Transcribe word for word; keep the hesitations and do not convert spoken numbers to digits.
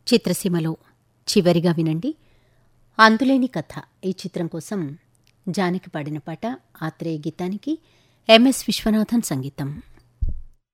చిత్రసీమలో చివరిగా వినండి అంతులేని కథ. ఈ చిత్రం కోసం జానకి పాడిన పాట. ఆత్రేయ గీతానికి ఎంఎస్ విశ్వనాథన్ సంగీతం.